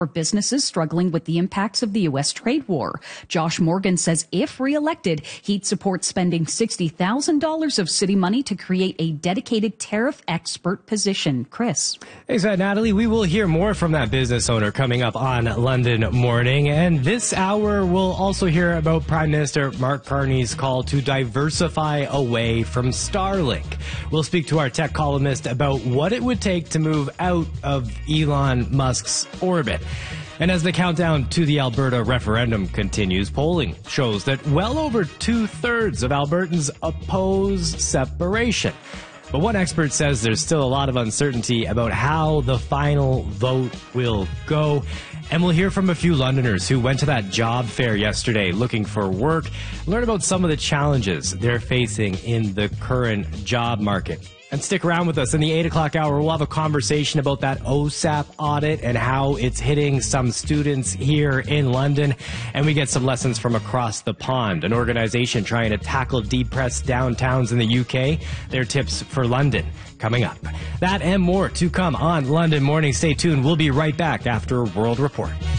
for businesses struggling with the impacts of the U.S. trade war. Josh Morgan says if reelected, he'd support spending $60,000 of city money to create a dedicated tariff expert position. Chris. Thanks, Natalie. We will hear more from that business owner coming up on London Morning. And this hour, we'll also hear about Prime Minister Mark Carney's call to diversify away from Starlink. We'll speak to our tech columnist about what it would take to move out of Elon Musk's orbit. And as the countdown to the Alberta referendum continues, polling shows that well over 2/3 of Albertans oppose separation. But one expert says there's still a lot of uncertainty about how the final vote will go. And we'll hear from a few Londoners who went to that job fair yesterday looking for work, learn about some of the challenges they're facing in the current job market. And stick around with us in the 8 o'clock hour. We'll have a conversation about that OSAP audit and how it's hitting some students here in London. And we get some lessons from across the pond, an organization trying to tackle depressed downtowns in the UK. Their tips for London coming up. That and more to come on London Morning. Stay tuned. We'll be right back after World Report.